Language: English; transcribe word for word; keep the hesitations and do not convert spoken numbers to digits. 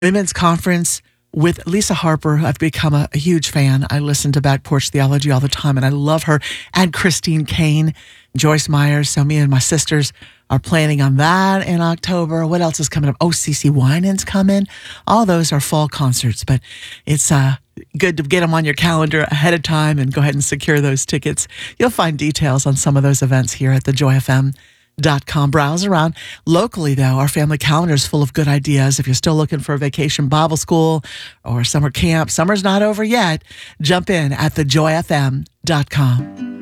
Women's Conference with Lisa Harper. I've become a, a huge fan. I listen to Back Porch Theology all the time, and I love her. And Christine Kane, Joyce Myers. So me and my sisters are planning on that in October. What else is coming up? Oh, C C Winans coming. All those are fall concerts, but it's uh, good to get them on your calendar ahead of time and go ahead and secure those tickets. You'll find details on some of those events here at the joy f m dot com. Browse around. Locally, though, our family calendar is full of good ideas. If you're still looking for a vacation Bible school or summer camp, summer's not over yet. Jump in at the joy f m dot com.